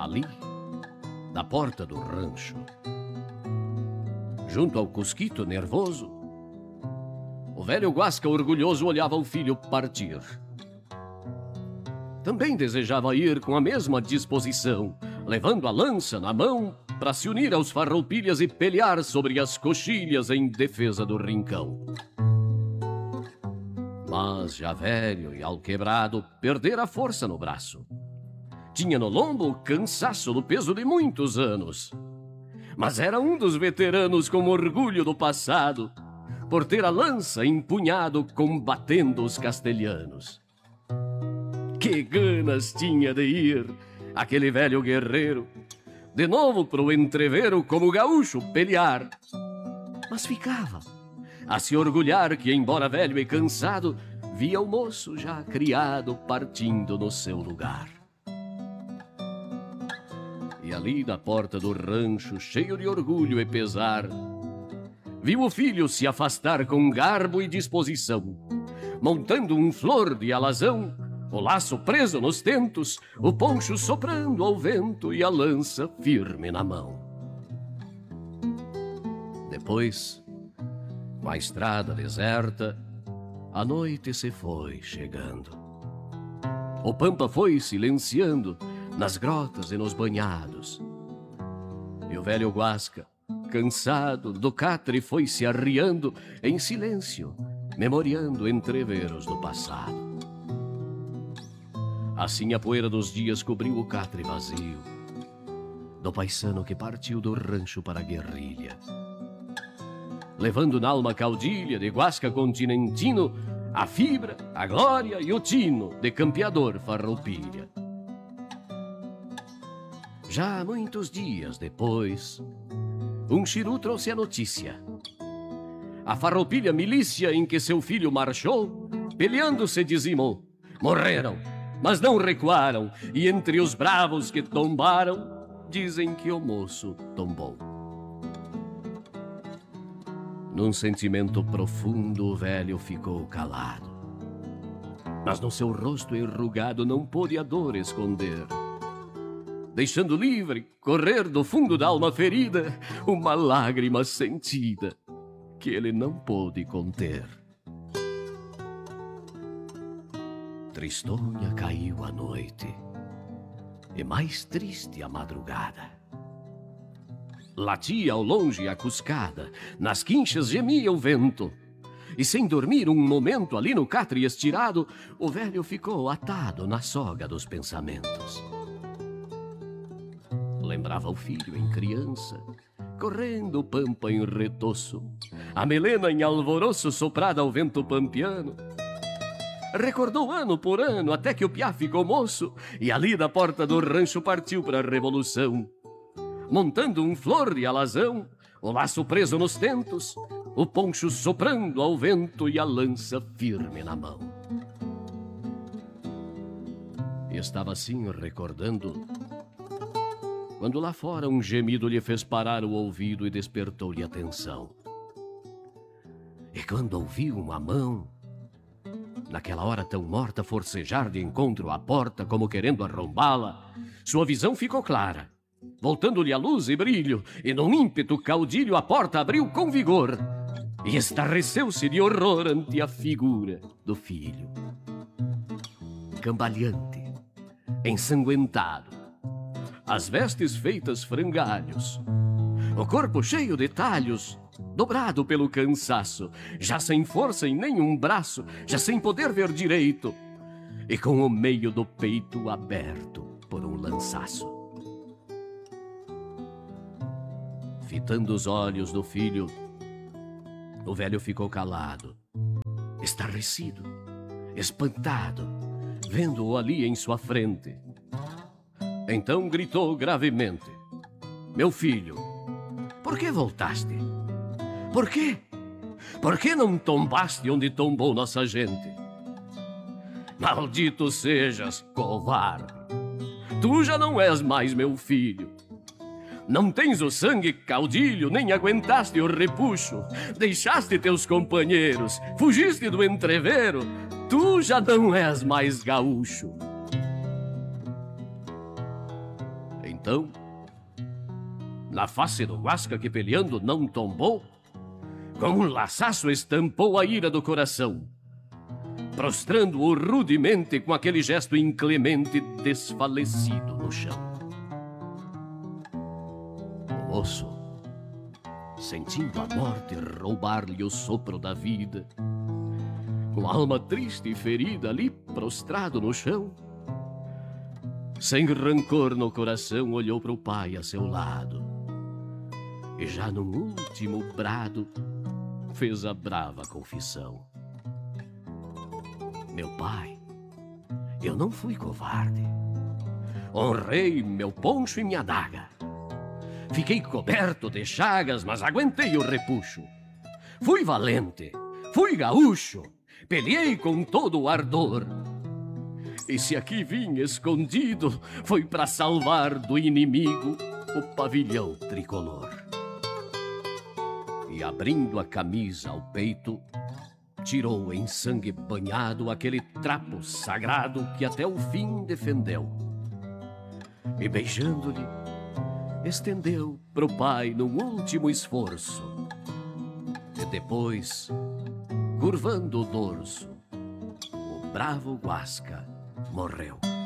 ali, da porta do rancho, junto ao cusquito nervoso, o velho Guasca orgulhoso olhava o filho partir. Também desejava ir com a mesma disposição, levando a lança na mão para se unir aos farroupilhas e pelear sobre as coxilhas em defesa do rincão. Mas já velho e alquebrado, perdera a força no braço. Tinha no lombo o cansaço do peso de muitos anos. Mas era um dos veteranos com orgulho do passado, por ter a lança empunhado combatendo os castelhanos. Que ganas tinha de ir, aquele velho guerreiro, de novo pro entrevero como gaúcho pelear. Mas ficava a se orgulhar que, embora velho e cansado, via o moço já criado partindo no seu lugar. E ali na porta do rancho, cheio de orgulho e pesar, viu o filho se afastar com garbo e disposição, montando um flor de alazão, o laço preso nos tentos, o poncho soprando ao vento e a lança firme na mão. Depois, com a estrada deserta, a noite se foi chegando. O pampa foi silenciando nas grotas e nos banhados. E o velho Guasca, cansado do catre, foi se arriando em silêncio, memoriando entreveros do passado. Assim a poeira dos dias cobriu o catre vazio do paisano que partiu do rancho para a guerrilha, levando na alma caudilha de Guasca continentino a fibra, a glória e o tino de campeador farroupilha. Já muitos dias depois, um chiru trouxe a notícia. A farroupilha milícia em que seu filho marchou, peleando se dizimou. Morreram, mas não recuaram, e entre os bravos que tombaram, dizem que o moço tombou. Num sentimento profundo, o velho ficou calado, mas no seu rosto enrugado não pôde a dor esconder, deixando livre correr do fundo da alma ferida uma lágrima sentida que ele não pôde conter. Tristonha caiu a noite, e mais triste a madrugada. Latia ao longe a cuscada, nas quinchas gemia o vento, e sem dormir um momento ali no catre estirado, o velho ficou atado na soga dos pensamentos. Lembrava o filho em criança, correndo o pampa em retoço, a melena em alvoroço soprada ao vento pampiano. Recordou ano por ano até que o piá ficou moço e ali da porta do rancho partiu para a revolução, montando um flor de alazão, o laço preso nos tentos, o poncho soprando ao vento e a lança firme na mão. E estava assim recordando, quando lá fora um gemido lhe fez parar o ouvido e despertou-lhe a atenção. E quando ouviu uma mão, naquela hora tão morta, forcejar de encontro à porta como querendo arrombá-la, sua visão ficou clara, voltando-lhe a luz e brilho, e num ímpeto caudilho a porta abriu com vigor e estarreceu-se de horror ante a figura do filho. Cambaleante, ensanguentado, as vestes feitas frangalhos, o corpo cheio de talhos, dobrado pelo cansaço, já sem força em nenhum braço, já sem poder ver direito, e com o meio do peito aberto por um lançaço. Fitando os olhos do filho, o velho ficou calado, estarrecido, espantado, vendo-o ali em sua frente. Então gritou gravemente: Meu filho, por que voltaste? Por quê? Por que não tombaste onde tombou nossa gente? Maldito sejas, covarde! Tu já não és mais meu filho. Não tens o sangue caudilho, nem aguentaste o repuxo. Deixaste teus companheiros, fugiste do entrevero. Tu já não és mais gaúcho. Então, na face do Guasca que peleando não tombou, com um laçaço estampou a ira do coração, prostrando-o rudemente com aquele gesto inclemente desfalecido no chão. O moço, sentindo a morte roubar-lhe o sopro da vida, com a alma triste e ferida ali prostrado no chão, sem rancor no coração olhou para o pai a seu lado e já num último brado fez a brava confissão: meu pai, eu não fui covarde. Honrei meu poncho e minha adaga. Fiquei coberto de chagas, mas aguentei o repuxo. Fui valente, fui gaúcho, peleei com todo o ardor. E se aqui vim escondido, foi para salvar do inimigo o pavilhão tricolor. E abrindo a camisa ao peito, tirou em sangue banhado aquele trapo sagrado que até o fim defendeu. E beijando-lhe, estendeu pro pai num último esforço. E depois, curvando o dorso, o bravo Guasca morreu.